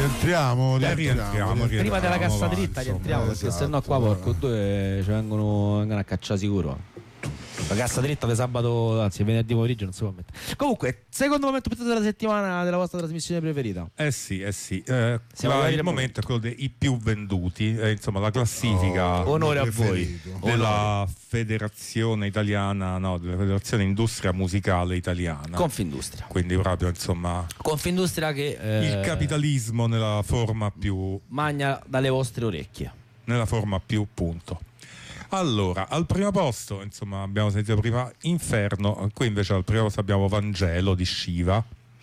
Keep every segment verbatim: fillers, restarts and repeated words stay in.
Rientriamo, Beh, rientriamo, rientriamo Prima della cassa va, dritta insomma, rientriamo, perché esatto, sennò qua porco due ci vengono, vengono a cacciare sicuro. La cassa dritta di sabato, anzi venerdì pomeriggio non si può mettere. Comunque, secondo momento più della settimana della vostra trasmissione preferita? Eh sì, eh sì. Eh, Siamo la- arrivati il al momento è quello dei più venduti, eh, insomma la classifica Oh, Onore a preferito. voi. della Federazione Italiana, no, della Federazione Industria Musicale Italiana. Confindustria. Quindi proprio insomma Confindustria che eh, il capitalismo nella forma più magna dalle vostre orecchie. nella forma più punto. Allora, al primo posto, insomma, abbiamo sentito prima Inferno, qui invece al primo posto abbiamo Vangelo di Shiva,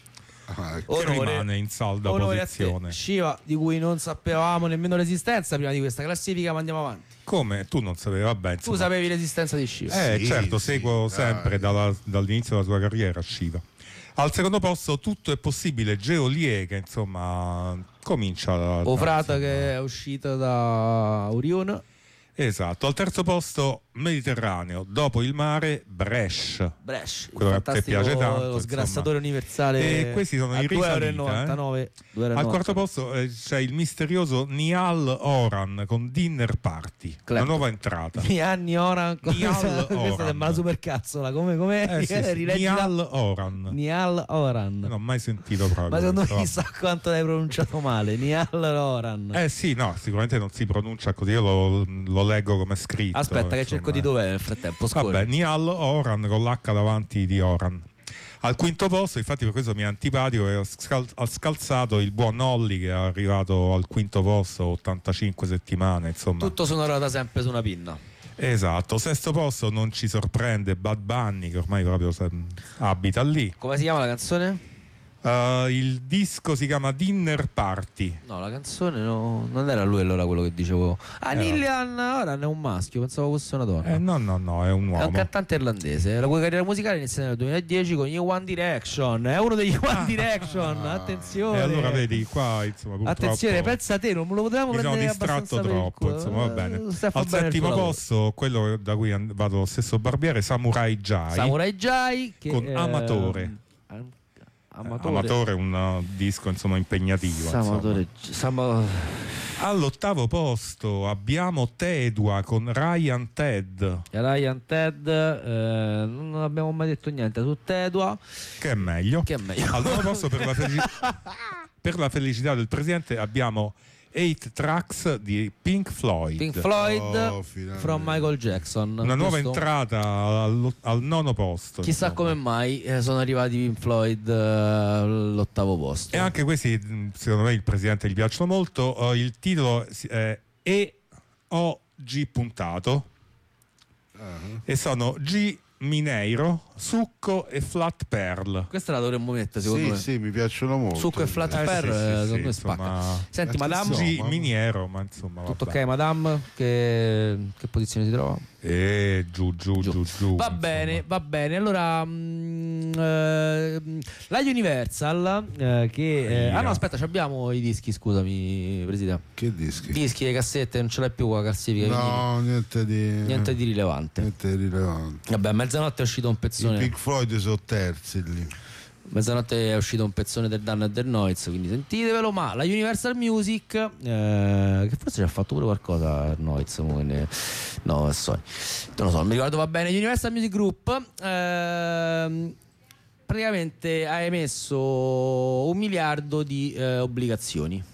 Ah, ecco. che rimane in salda onore a posizione. te, Shiva, di cui non sapevamo nemmeno l'esistenza prima di questa classifica, ma andiamo avanti. Come? Tu non sapevi? Vabbè, Tu insomma. sapevi l'esistenza di Shiva? Eh, Sì, certo, sì, seguo dai. sempre dalla- dall'inizio della sua carriera Shiva. Al secondo posto Tutto è possibile, Geolie, che insomma comincia O frata insomma, che è uscita da Orione. esatto. Al terzo posto Mediterraneo, dopo il mare Brescia. Brescia, il Quello che a te fantastico, piace tanto, lo sgrassatore insomma. universale. E questi sono a in due euro e risalita, novantanove, due euro e Al novantanove. quarto posto eh, c'è il misterioso Niall Horan con Dinner Party, Clapton. una nuova entrata. Gli anni ora Niall questa Horan. sembra una supercazzola, come come Eh, sì, sì. rileggila. Niall Horan. Niall Horan. Non ho mai sentito proprio. Ma secondo me però. chissà quanto l'hai pronunciato male. Niall Horan. Eh sì, no, sicuramente non si pronuncia così, io lo, lo leggo come scritto. Aspetta che insomma. cerco di dov'è nel frattempo, scorri. Vabbè, Niall Horan con l'H davanti di Horan. Al quinto posto, infatti per questo mi è antipatico, che ha scal- ha scalzato il buon Olli, che è arrivato al quinto posto ottantacinque settimane, insomma. Tutto sono da sempre su una pinna. Esatto. Sesto posto, non ci sorprende, Bad Bunny, che ormai proprio se- abita lì. Come si chiama la canzone? Uh, il disco si chiama Dinner Party. No, la canzone no, non era lui allora quello che dicevo. Ah, Eh, Nillan Horan è un maschio, pensavo fosse una donna. Eh, no, no, no, è un È uomo. un cantante irlandese. La cui carriera musicale inizia nel duemiladieci con gli One Direction. È uno degli One Direction. Attenzione. E allora vedi qua, insomma, purtroppo Attenzione, pensa te, non me lo potevamo mi sono prendere distratto abbastanza per il troppo, culo. insomma, va Eh, bene. stai a fare Al bene il tuo settimo lavoro. posto, quello da cui and- vado lo stesso barbiere, Samurai Jai. Samurai Jai che, con eh, Amatore. am- Eh, Amatore. Amatore è un uh, disco insomma impegnativo. Samatore, insomma. Sam- All'ottavo posto abbiamo Tedua con Ryan Ted, Ryan Ted, eh, non abbiamo mai detto niente su Tedua, che è meglio. che è meglio. Al nono posto per la, felici- per la felicità del presidente abbiamo Eight Tracks di Pink Floyd. Pink Floyd Oh, finalmente. from Michael Jackson. Una nuova giusto? entrata al, al nono posto. Chissà insomma. come mai eh, sono arrivati Pink Floyd eh, all'ottavo posto. E anche questi, mh, secondo me, il presidente gli piacciono molto. Uh, il titolo è E O G puntato. Ah. E sono G Mineiro, Succo e Flat Pearl. Questa la dovremmo mettere secondo Sì, me. sì, mi piacciono molto. Succo e Flat Eh, Pearl sì, sì, eh, sì, secondo me spacca. insomma, Senti, Eh, Madame, sì, G Insomma. Miniero, ma insomma. tutto vabbè. ok, Madame? Che, che posizione si trova? E giù, giù, Giù. giù, giù. Va insomma. bene, va bene. Allora, mm, eh, la Universal, eh, che. eh, ah, no, aspetta, ci abbiamo i dischi, scusami, Presidente. Che dischi? Dischi e cassette, non ce l'hai più la classifica. No, niente di Niente di rilevante. niente di rilevante. Vabbè, a mezzanotte è uscito un I pezzone. Pink Floyd sono terzi lì. Mezzanotte è uscito un pezzone del Dan e del Noiz, quindi sentitevelo. Ma la Universal Music, eh, che forse ci ha fatto pure qualcosa Noiz, ne... no, sorry, non lo so, non mi ricordo, va bene. Universal Music Group ehm, praticamente ha emesso un miliardo di eh, obbligazioni.